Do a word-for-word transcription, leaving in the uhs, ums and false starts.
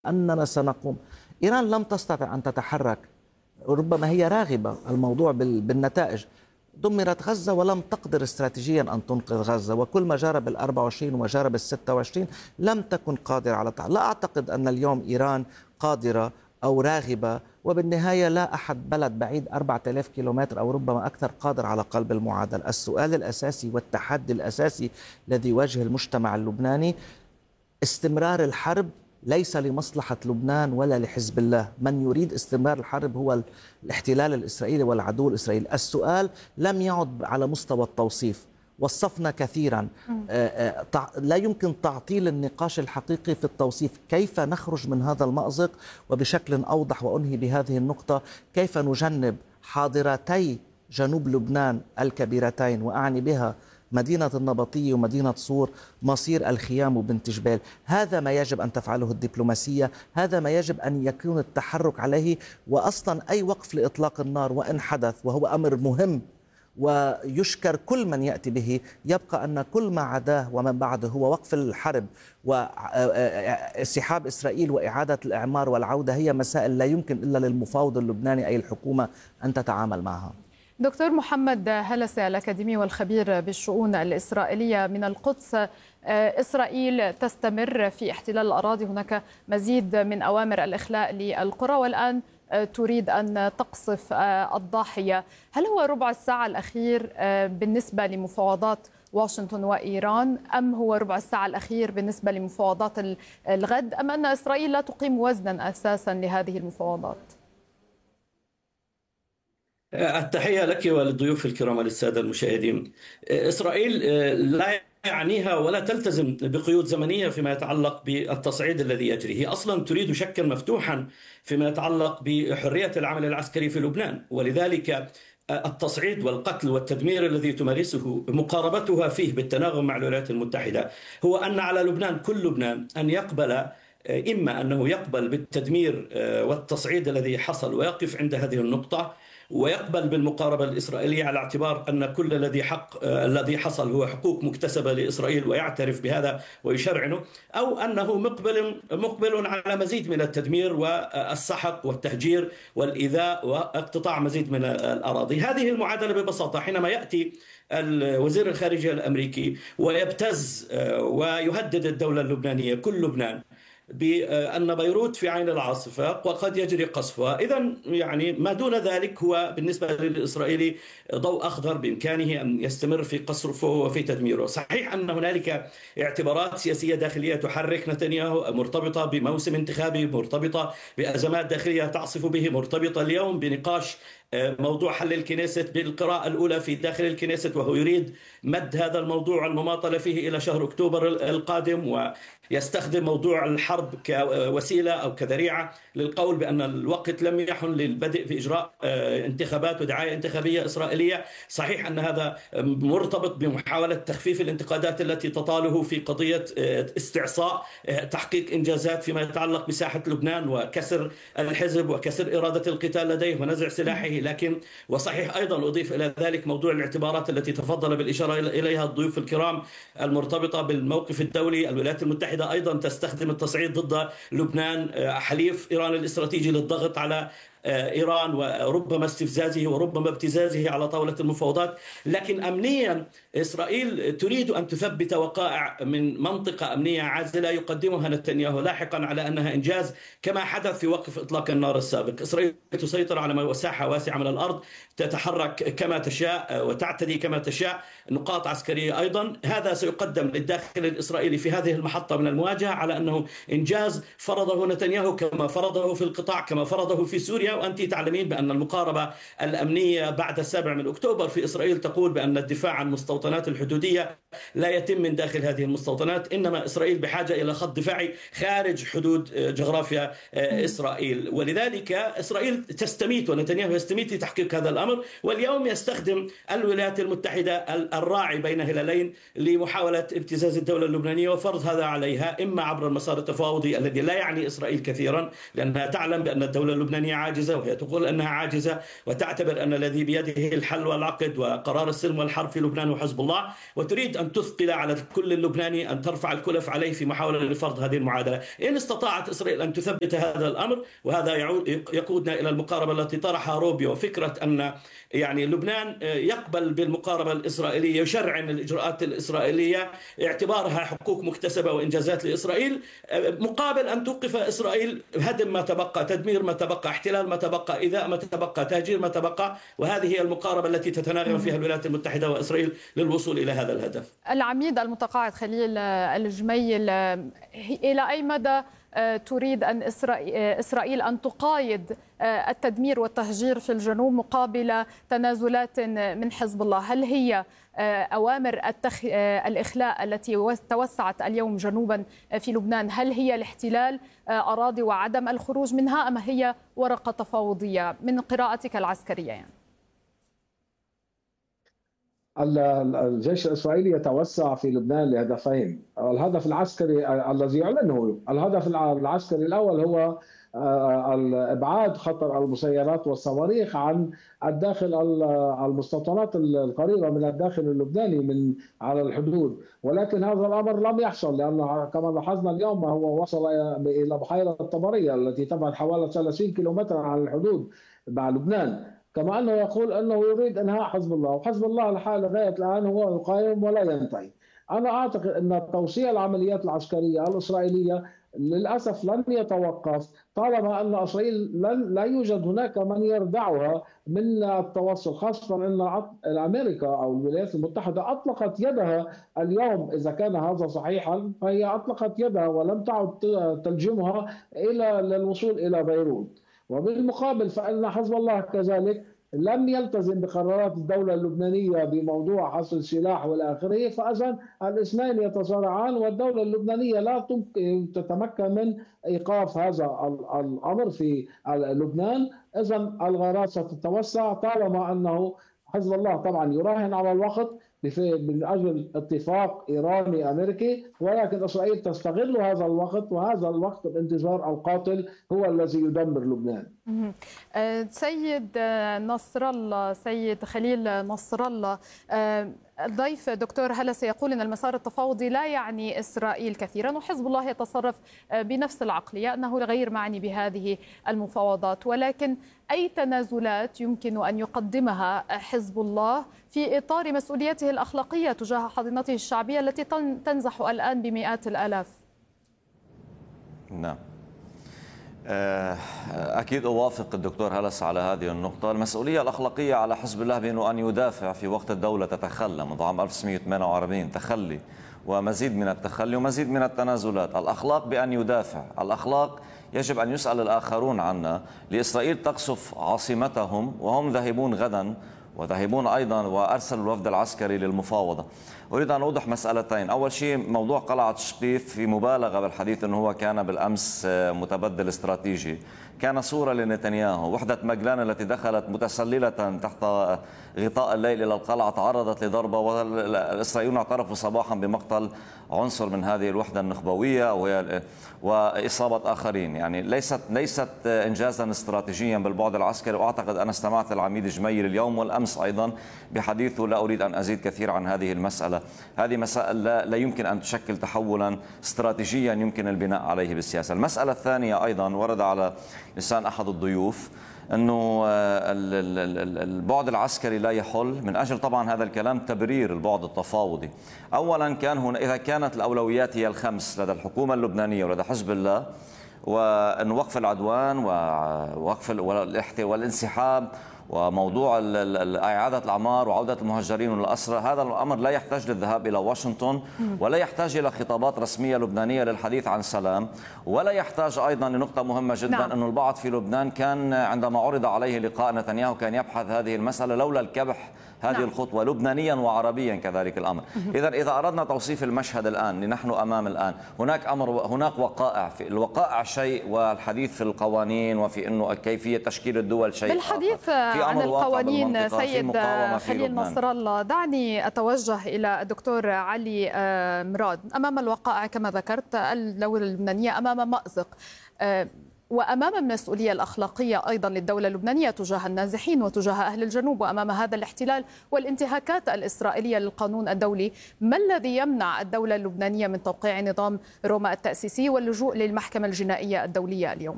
أننا سنقوم. إيران لم تستطع أن تتحرك، ربما هي راغبة الموضوع بالنتائج. دمرت غزة ولم تقدر استراتيجيا أن تنقذ غزة، وكل ما جرى بالأربع وعشرين وجرى بالستة وعشرين لم تكن قادرة على التعامل. لا أعتقد أن اليوم إيران قادرة أو راغبة، وبالنهاية لا أحد بلد بعيد أربعة آلاف كيلومتر أو ربما أكثر قادر على قلب المعادلة. السؤال الأساسي والتحدي الأساسي الذي يواجه المجتمع اللبناني استمرار الحرب ليس لمصلحة لبنان ولا لحزب الله. من يريد استمرار الحرب هو الاحتلال الإسرائيلي والعدو الإسرائيلي. السؤال لم يعد على مستوى التوصيف، وصفنا كثيرا، لا يمكن تعطيل النقاش الحقيقي في التوصيف. كيف نخرج من هذا المأزق؟ وبشكل أوضح وأنهي بهذه النقطة، كيف نجنب حاضرتي جنوب لبنان الكبيرتين، وأعني بها مدينة النبطية ومدينة صور، مصير الخيام وبنت جبال. هذا ما يجب أن تفعله الدبلوماسية، هذا ما يجب أن يكون التحرك عليه. وأصلا أي وقف لإطلاق النار وإن حدث، وهو أمر مهم ويشكر كل من يأتي به، يبقى أن كل ما عداه ومن بعده هو وقف الحرب وانسحاب إسرائيل وإعادة الإعمار والعودة، هي مسائل لا يمكن إلا للمفاوض اللبناني أي الحكومة أن تتعامل معها. دكتور محمد هلسي الأكاديمي والخبير بالشؤون الإسرائيلية من القدس، إسرائيل تستمر في احتلال الأراضي، هناك مزيد من أوامر الإخلاء للقرى، والآن تريد أن تقصف الضاحية. هل هو ربع الساعة الأخير بالنسبة لمفاوضات واشنطن وإيران، أم هو ربع الساعة الأخير بالنسبة لمفاوضات الغد، أم أن إسرائيل لا تقيم وزنا أساسا لهذه المفاوضات؟ التحية لك وللضيوف الكرام وللسادة المشاهدين. إسرائيل لا يعنيها ولا تلتزم بقيود زمنية فيما يتعلق بالتصعيد الذي يجري. هي أصلا تريد شكا مفتوحا فيما يتعلق بحرية العمل العسكري في لبنان، ولذلك التصعيد والقتل والتدمير الذي تمارسه مقاربتها فيه بالتناغم مع الولايات المتحدة هو أن على لبنان، كل لبنان، أن يقبل إما أنه يقبل بالتدمير والتصعيد الذي حصل ويقف عند هذه النقطة، ويقبل بالمقاربة الإسرائيلية على اعتبار أن كل الذي حق الذي حصل هو حقوق مكتسبة لإسرائيل ويعترف بهذا ويشرعنه، أو أنه مقبل مقبل على مزيد من التدمير والسحق والتهجير والإيذاء واقتطاع مزيد من الأراضي. هذه المعادلة ببساطة حينما يأتي الوزير الخارجية الأمريكي ويبتز ويهدد الدولة اللبنانية، كل لبنان، بأن بيروت في عين العاصفة وقد يجري قصفها، إذا يعني ما دون ذلك هو بالنسبة للإسرائيلي ضوء أخضر بإمكانه أن يستمر في قصفه وفي تدميره. صحيح أن هنالك اعتبارات سياسية داخلية تحرك نتنياهو، مرتبطة بموسم انتخابي، مرتبطة بأزمات داخلية تعصف به، مرتبطة اليوم بنقاش موضوع حل الكنيست بالقراءة الأولى في داخل الكنيست، وهو يريد مد هذا الموضوع المماطلة فيه إلى شهر أكتوبر القادم، ويستخدم موضوع الحرب كوسيلة أو كذريعة للقول بأن الوقت لم يحن للبدء في إجراء انتخابات ودعاية انتخابية إسرائيلية. صحيح أن هذا مرتبط بمحاولة تخفيف الانتقادات التي تطاله في قضية استعصاء تحقيق إنجازات فيما يتعلق بساحة لبنان وكسر الحزب وكسر إرادة القتال لديه ونزع سلاحه. لكن وصحيح أيضا أضيف إلى ذلك موضوع الاعتبارات التي تفضل بالإشارة إليها الضيوف الكرام المرتبطة بالموقف الدولي. الولايات المتحدة أيضا تستخدم التصعيد ضد لبنان، حليف إيران الاستراتيجي للضغط على إيران وربما استفزازه وربما ابتزازه على طاولة المفاوضات. لكن أمنيا إسرائيل تريد أن تثبت وقائع من منطقة أمنية عازلة يقدمها نتنياهو لاحقا على أنها إنجاز، كما حدث في وقف إطلاق النار السابق. إسرائيل تسيطر على مساحة واسعة من الأرض، تتحرك كما تشاء وتعتدي كما تشاء، نقاط عسكرية أيضا. هذا سيقدم للداخل الإسرائيلي في هذه المحطة من المواجهة على أنه إنجاز فرضه نتنياهو كما فرضه في القطاع، كما فرضه في سوريا. وأنت تعلمين بأن المقاربة الأمنية بعد السابع من أكتوبر في إسرائيل تقول بأن الدفاع عن المستوطنات الحدودية لا يتم من داخل هذه المستوطنات، إنما إسرائيل بحاجة إلى خط دفاعي خارج حدود جغرافيا إسرائيل. ولذلك إسرائيل تستميت ونتنياهو يستميت لتحقيق هذا الأمر، واليوم يستخدم الولايات المتحدة الراعي بين هلالين لمحاولة ابتزاز الدولة اللبنانية وفرض هذا عليها، إما عبر المسار التفاوضي الذي لا يعني إسرائيل كثيرا لأنها تعلم بأن الدولة اللبنانية عاجزة عاجزة، وهي تقول أنها عاجزة وتعتبر أن الذي بيده الحل والعقد وقرار السلم والحرب في لبنان هو حزب الله، وتريد أن تثقل على الكل اللبناني، أن ترفع الكلف عليه في محاولة لفرض هذه المعادلة. إن استطاعت إسرائيل أن تثبت هذا الأمر، وهذا يعود يقودنا إلى المقاربة التي طرحها روبيو، فكرة أن يعني لبنان يقبل بالمقاربة الإسرائيلية، يشرعن الإجراءات الإسرائيلية اعتبارها حقوق مكتسبة وإنجازات لإسرائيل، مقابل أن توقف إسرائيل هدم ما تبقى، تدمير ما تبقى، احتلال ما تبقى، إيذاء ما تبقى، تهجير ما تبقى. وهذه هي المقاربة التي تتناغم فيها الولايات المتحدة وإسرائيل للوصول إلى هذا الهدف. العميد المتقاعد خليل الجميل، إلى أي مدى تريد أن إسرائيل أن تقايد التدمير والتهجير في الجنوب مقابل تنازلات من حزب الله؟ هل هي أوامر التخ... الإخلاء التي توسعت اليوم جنوبا في لبنان، هل هي لاحتلال أراضي وعدم الخروج منها، أم هي ورقة تفاوضية من قراءتك العسكرية؟ يعني الجيش الإسرائيلي يتوسع في لبنان لهدفين. الهدف العسكري الذي يعلنه، الهدف العسكري الأول هو إبعاد خطر المسيرات والصواريخ عن الداخل، المستوطنات القريبة من الداخل اللبناني من على الحدود، ولكن هذا الأمر لم يحصل، لأن كما لاحظنا اليوم هو وصل إلى بحيرة الطبرية التي تبعد حوالي ثلاثين كيلومتر عن الحدود مع لبنان. كما أنه يقول أنه يريد إنهاء حزب الله، وحزب الله الحال لغاية الآن هو يقاوم ولا ينتهي. أنا أعتقد أن توسيع العمليات العسكرية الإسرائيلية للأسف لن يتوقف طالما أن إسرائيل لا يوجد هناك من يردعها من التوصل، خاصة أن أمريكا أو الولايات المتحدة أطلقت يدها اليوم. إذا كان هذا صحيحا فهي أطلقت يدها ولم تعد تلجمها إلى الوصول إلى بيروت. وبالمقابل فإن حزب الله كذلك لم يلتزم بقرارات الدولة اللبنانية بموضوع حصر السلاح والى اخره، فاذا الاثنين يتصارعان والدولة اللبنانية لا تتمكن من ايقاف هذا الامر في لبنان. اذا الغارات ستتوسع طالما انه حزب الله طبعا يراهن على الوقت من أجل اتفاق إيراني أمريكي، ولكن إسرائيل تستغل هذا الوقت، وهذا الوقت بانتظار القاتل هو الذي يدمر لبنان. سيد نصر الله، سيد خليل نصر الله، الضيف دكتور هلس يقول أن المسار التفاوضي لا يعني إسرائيل كثيرا، وحزب الله يتصرف بنفس العقلية أنه غير معني بهذه المفاوضات، ولكن أي تنازلات يمكن أن يقدمها حزب الله في إطار مسؤوليته الأخلاقية تجاه حاضنته الشعبية التي تنزح الآن بمئات الآلاف؟ نعم، أكيد أوافق الدكتور هلس على هذه النقطة. المسؤولية الأخلاقية على حزب الله بأنه أن يدافع في وقت الدولة تتخلى منذ عام ألف وتسعمئة وثمانية وأربعين، تخلي ومزيد من التخلي ومزيد من التنازلات. الأخلاق بأن يدافع، الأخلاق يجب أن يسأل الآخرون عنها. لإسرائيل تقصف عاصمتهم وهم ذاهبون غدا وذاهبون أيضا وأرسلوا الوفد العسكري للمفاوضة. أريد أن أوضح مسألتين. أول شيء موضوع قلعة شقيف، في مبالغة بالحديث أنه هو كان بالأمس متبدل استراتيجي، كان صورة لنتنياهو. وحدة مجلان التي دخلت متسللة تحت غطاء الليل إلى القلعة تعرضت لضربة، والإسرائيليون اعترفوا صباحا بمقتل عنصر من هذه الوحدة النخبوية وإصابة آخرين. يعني ليست ليست إنجازا استراتيجيا بالبعد العسكري. وأعتقد أنا استمعت العميد جميل اليوم والأمس أيضا بحديثه، لا أريد أن أزيد كثير عن هذه المسألة. هذه مسائل لا, لا يمكن أن تشكل تحولا استراتيجيا يمكن البناء عليه بالسياسة. المسألة الثانية أيضا ورد على لسان أحد الضيوف أنه البعد العسكري لا يحل، من أجل طبعا هذا الكلام تبرير البعد التفاوضي. أولا كان هنا إذا كانت الأولويات هي الخمس لدى الحكومة اللبنانية ولدى حزب الله، وأن وقف العدوان ووقف والانسحاب وموضوع إعادة الأعمار وعودة المهجرين والأسرى، هذا الأمر لا يحتاج للذهاب إلى واشنطن، ولا يحتاج إلى خطابات رسمية لبنانية للحديث عن سلام، ولا يحتاج أيضا لنقطة مهمة جدا. نعم. أن البعض في لبنان كان عندما عرض عليه لقاء نتنياهو كان يبحث هذه المسألة لولا الكبح هذه نعم. الخطوة لبنانيا وعربيا كذلك الأمر. إذا إذا أردنا توصيف المشهد الآن، نحن أمام الآن هناك أمر، هناك وقائع، في الوقائع شيء والحديث في القوانين وفي إنه كيفية تشكيل الدول شيء. بالحديث عن القوانين سيد خليل نصر الله، دعني أتوجه إلى الدكتور علي مراد. أمام الوقائع كما ذكرت الدولة اللبنانية أمام مأزق، وأمام المسؤولية الأخلاقية أيضا للدولة اللبنانية تجاه النازحين وتجاه أهل الجنوب، وأمام هذا الاحتلال والانتهاكات الإسرائيلية للقانون الدولي، ما الذي يمنع الدولة اللبنانية من توقيع نظام روما التأسيسي واللجوء للمحكمة الجنائية الدولية اليوم؟